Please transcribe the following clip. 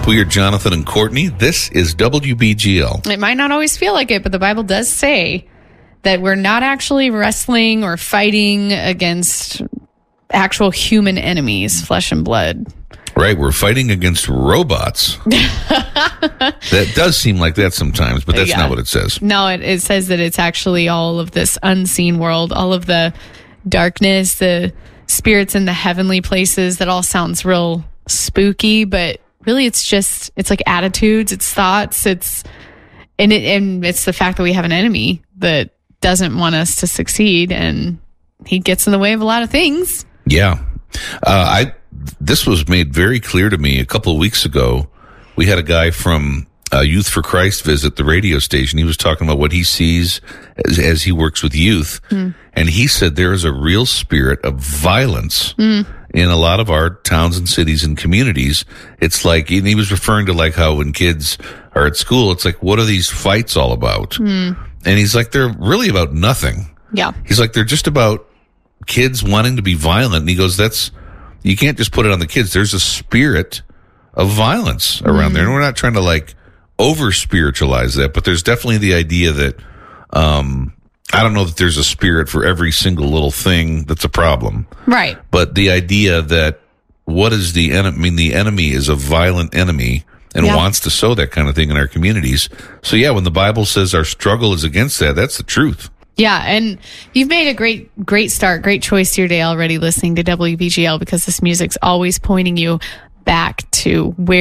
We are Jonathan and Courtney. This is WBGL. It might not always feel like it, but the Bible does say that we're not actually wrestling or fighting against actual human enemies, flesh and blood. Right, we're fighting against robots. That does seem like that sometimes, but that's not what it says. No, it says that it's actually all of this unseen world, all of the darkness, the spirits in the heavenly places. That all sounds real spooky, but really it's like attitudes, it's thoughts, it's the fact that we have an enemy that doesn't want us to succeed, and he gets in the way of a lot of things. Yeah. This was made very clear to me a couple of weeks ago. We had a guy from Youth for Christ visit the radio station. He was talking about what he sees as he works with youth. And he said there is a real spirit of violence in a lot of our towns and cities and communities. It's like, and he was referring to like how when kids are at school, it's like, what are these fights all about? And he's like, they're really about nothing. Yeah. He's like, they're just about kids wanting to be violent. And he goes, you can't just put it on the kids. There's a spirit of violence around there. And we're not trying to like over spiritualize that, but there's definitely the idea that, I don't know that there's a spirit for every single little thing that's a problem. Right. But the idea that what is the enemy? I mean, the enemy is a violent enemy and wants to sow that kind of thing in our communities. So yeah, when the Bible says our struggle is against that, that's the truth. Yeah, and you've made a great start, great choice to your day already listening to WBGL, because this music's always pointing you back to where